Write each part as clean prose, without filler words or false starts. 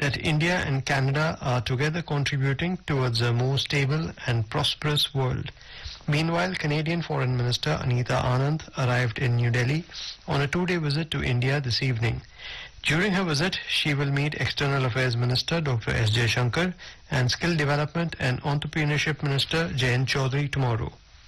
that India and Canada are together contributing towards a more stable and prosperous world. Meanwhile, Canadian Foreign Minister Anita Anand arrived in New Delhi on a two-day visit to India this evening. During her visit, she will meet External Affairs Minister Dr. S. Jaishankar and Skill Development and Entrepreneurship Minister Jayant Chaudhary tomorrow.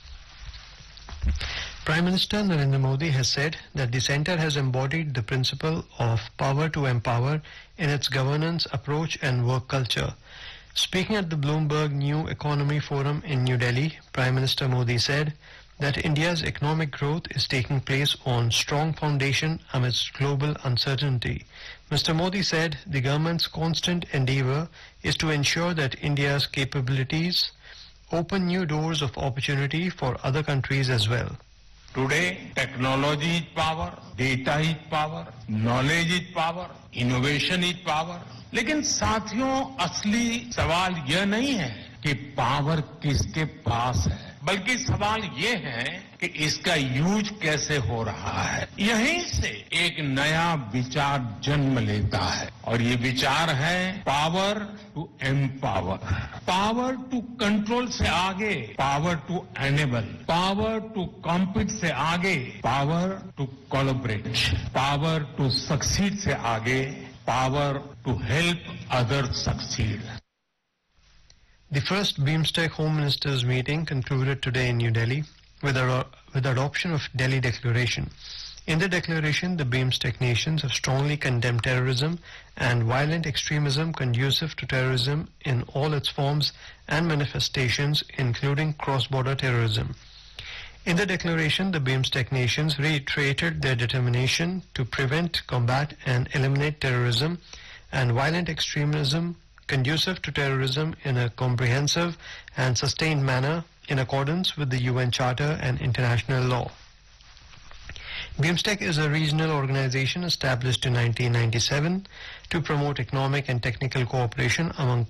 Prime Minister Narendra Modi has said that the centre has embodied the principle of power to empower in its governance approach and work culture. Speaking at the Bloomberg New Economy Forum in New Delhi, Prime Minister Modi said that India's economic growth is taking place on strong foundation amidst global uncertainty. Mr. Modi said the government's constant endeavour is to ensure that India's capabilities open new doors of opportunity for other countries as well. Today, technology is power, data is power, knowledge is power, innovation is power. लेकिन साथियों असली सवाल यह नहीं है कि power किसके पास है, बल्कि सवाल ये है कि इसका यूज कैसे हो रहा है। यहीं से एक नया विचार जन्म लेता है और ये विचार है power to empower, power to control से आगे power to enable, power to compete से आगे power to collaborate, power to succeed से आगे power to help others succeed. The first BIMSTEC Home Ministers meeting concluded today in New Delhi with adoption of Delhi Declaration. In the declaration, the BIMSTEC nations have strongly condemned terrorism and violent extremism conducive to terrorism in all its forms and manifestations, including cross-border terrorism. In the declaration, the BIMSTEC nations reiterated their determination to prevent, combat and eliminate terrorism and violent extremism conducive to terrorism in a comprehensive and sustained manner in accordance with the UN Charter and international law. BIMSTEC is a regional organization established in 1997 to promote economic and technical cooperation among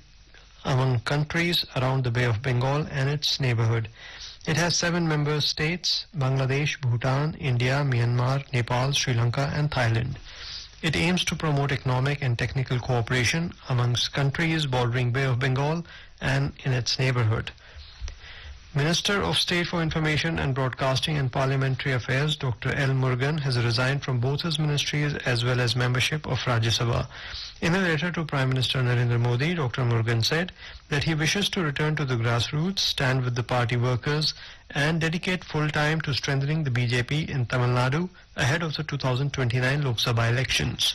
countries around the Bay of Bengal and its neighborhood. It has 7 member states: Bangladesh, Bhutan, India, Myanmar, Nepal, Sri Lanka and Thailand. It aims to promote economic and technical cooperation amongst countries bordering Bay of Bengal and in its neighborhood. Minister of State for Information and Broadcasting and Parliamentary Affairs Dr. L. Murugan has resigned from both his ministries as well as membership of Rajya Sabha. In a letter to Prime Minister Narendra Modi, Dr. Murugan said that he wishes to return to the grassroots, stand with the party workers and dedicate full time to strengthening the BJP in Tamil Nadu ahead of the 2029 Lok Sabha elections.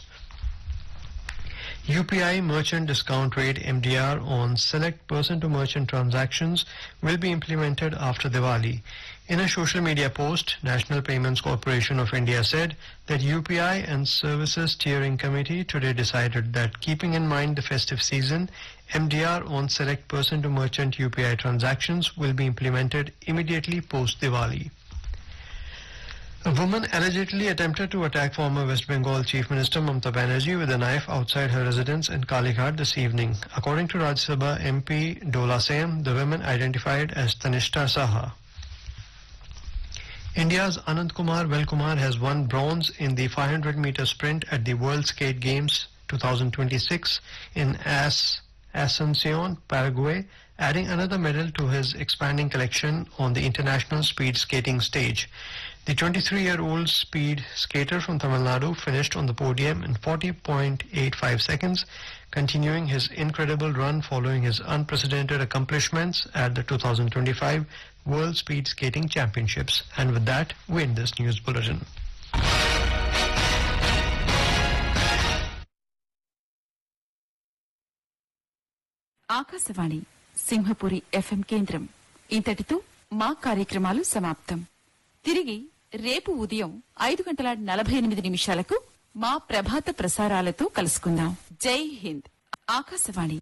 UPI merchant discount rate MDR on select person-to-merchant transactions will be implemented after Diwali. In a social media post, National Payments Corporation of India said that UPI and Services Steering Committee today decided that, keeping in mind the festive season, MDR on select person-to-merchant UPI transactions will be implemented immediately post-Diwali. A woman allegedly attempted to attack former West Bengal Chief Minister Mamata Banerjee with a knife outside her residence in Kalighat this evening. According to Rajya Sabha MP Dola Sen, the woman identified as Tanishta Saha. India's Anand Kumar Velkumar has won bronze in the 500-meter sprint at the World Skate Games 2026 in Asuncion, Paraguay, adding another medal to his expanding collection on the international speed skating stage. The 23-year-old speed skater from Tamil Nadu finished on the podium in 40.85 seconds, continuing his incredible run following his unprecedented accomplishments at the 2025 World Speed Skating Championships. And with that, we end this news bulletin. Akashvani Simhapuri FM కేంద్రం ఇంతటితో మా కార్యక్రమాలు సమాప్తం. తిరిగి రేపు ఉదయం 5:48 మా ప్రభాత ప్రసారాలతో కలుసుకుందాం. జై హింద్. ఆకాశవాణి.